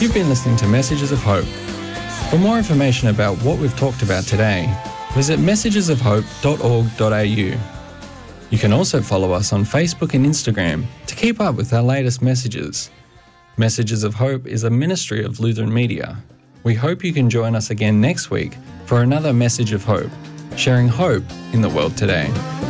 You've been listening to Messages of Hope. For more information about what we've talked about today, visit messagesofhope.org.au. You can also follow us on Facebook and Instagram to keep up with our latest messages. Messages of Hope is a ministry of Lutheran Media. We hope you can join us again next week for another Message of Hope, sharing hope in the world today.